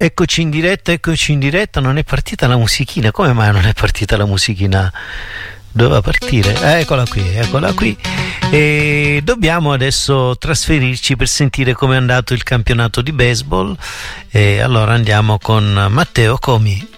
Eccoci in diretta, non è partita la musichina. Come mai non è partita la musichina? Doveva partire, eccola qui. E dobbiamo adesso trasferirci per sentire come è andato il campionato di baseball, e allora andiamo con Matteo Comi.